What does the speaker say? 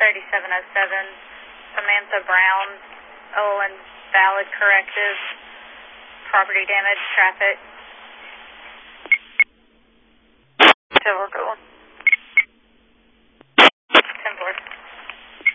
Samantha Brown, Owen, valid corrective, property damage, traffic. So we're going.